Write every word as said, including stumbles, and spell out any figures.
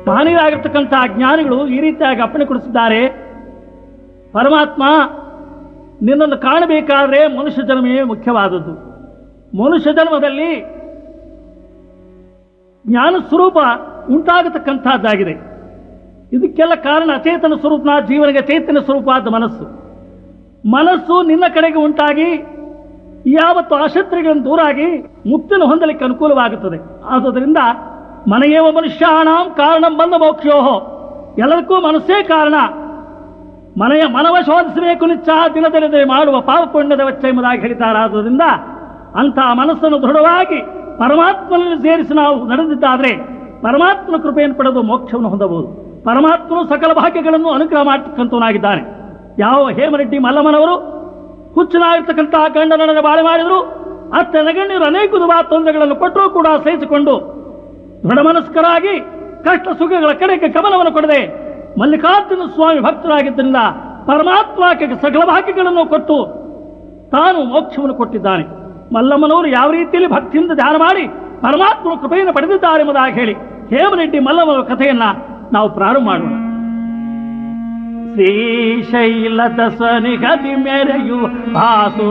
ಮಹನೀಯರಾಗಿರ್ತಕ್ಕಂಥ ಜ್ಞಾನಿಗಳು ಈ ರೀತಿಯಾಗಿ ಅಪ್ಪಣೆ ಕೊಡಿಸಿದ್ದಾರೆ. ಪರಮಾತ್ಮ ನಿನ್ನನ್ನು ಕಾಣಬೇಕಾದ್ರೆ ಮನುಷ್ಯ ಜನ್ಮವೇ ಮುಖ್ಯವಾದದ್ದು. ಮನುಷ್ಯ ಜನ್ಮದಲ್ಲಿ ಜ್ಞಾನ ಸ್ವರೂಪ ಉಂಟಾಗತಕ್ಕಂಥದ್ದಾಗಿದೆ. ಇದಕ್ಕೆಲ್ಲ ಕಾರಣ ಅಚೇತನ ಸ್ವರೂಪನ ಜೀವನಿಗೆ ಚೈತನ್ಯ ಸ್ವರೂಪವಾದ ಮನಸ್ಸು. ಮನಸ್ಸು ನಿನ್ನ ಕಡೆಗೆ ಉಂಟಾಗಿ ಯಾವತ್ತು ಆಶತ್ರಿಗಳನ್ನು ದೂರಾಗಿ ಮುಕ್ತಿನ ಹೊಂದಲಿಕ್ಕೆ ಅನುಕೂಲವಾಗುತ್ತದೆ. ಆದುದರಿಂದ ಮನೆಯೇವ ಮನುಷ್ಯಾಣಾಂ ಕಾರಣಂ ಬಂದ ಮೋಕ್ಷೋಹೋ, ಎಲ್ಲದಕ್ಕೂ ಮನಸ್ಸೇ ಕಾರಣ. ಮನೆಯ ಮನವ ಶೋಧಿಸಬೇಕು ನಿಚ್ಚ ದಿನದಿನದೇ ಮಾಡುವ ಪಾಪಪುಣ್ಯದ ವೆಚ್ಚ ಎಂಬುದಾಗಿ ಹೇಳಿದ್ದಾರೆ. ಆದುದರಿಂದ ಅಂತಹ ಮನಸ್ಸನ್ನು ದೃಢವಾಗಿ ಪರಮಾತ್ಮನಲ್ಲಿ ಸೇರಿಸಿ ನಾವು ನಡೆದಿದ್ದಾದರೆ ಪರಮಾತ್ಮನ ಕೃಪೆಯನ್ನು ಪಡೆದು ಮೋಕ್ಷವನ್ನು ಹೊಂದಬಹುದು. ಪರಮಾತ್ಮನು ಸಕಲ ಭಾಗ್ಯಗಳನ್ನು ಅನುಗ್ರಹ ಮಾಡತಕ್ಕಂಥವನಾಗಿದ್ದಾನೆ. ಯಾವ ಹೇಮರೆಡ್ಡಿ ಮಲ್ಲಮ್ಮನವರು ಹುಚ್ಚನಾಗಿರ್ತಕ್ಕಂಥ ಗಂಡನೊಡನೆ ಬಾಳೆ ಮಾಡಿದರು. ಅತ್ತೆ ನಗಣ್ಯರು ಅನೇಕ ದುಬಾ ತೊಂದರೆಗಳನ್ನು ಕೊಟ್ಟರೂ ಕೂಡ ಸಹಿಸಿಕೊಂಡು ದೃಢ ಮನಸ್ಕರಾಗಿ ಕಷ್ಟ ಸುಖಗಳ ಕಡೆಗೆ ಗಮನವನ್ನು ಕೊಡದೆ ಮಲ್ಲಿಕಾರ್ಜುನ ಸ್ವಾಮಿ ಭಕ್ತರಾಗಿದ್ದರಿಂದ ಪರಮಾತ್ಮ ಆಕೆಗೆ ಸಕಲ ಭಾಗ್ಯಗಳನ್ನು ಕೊಟ್ಟು ತಾನು ಮೋಕ್ಷವನ್ನು ಕೊಟ್ಟಿದ್ದಾನೆ. ಮಲ್ಲಮ್ಮನವರು ಯಾವ ರೀತಿಯಲ್ಲಿ ಭಕ್ತಿಯಿಂದ ಧ್ಯಾನ ಮಾಡಿ ಪರಮಾತ್ಮನ ಕೃಪೆಯನ್ನು ಪಡೆದಿದ್ದಾರೆ ಎಂಬುದಾಗಿ ಹೇಳಿ ಹೇಮರೆಡ್ಡಿ ಮಲ್ಲಮ್ಮನ ಕಥೆಯನ್ನ ನಾವು ಪ್ರಾರಂಭ ಮಾಡೋಣ. ಶ್ರೀಶೈಲದ ಸ್ವನಿಗದಿ ಮೆರೆಯು ಭಾಸು